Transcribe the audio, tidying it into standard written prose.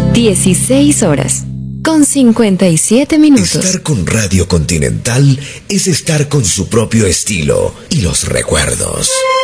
16 horas, con 57 minutos. Estar con Radio Continental es estar con su propio estilo y los recuerdos.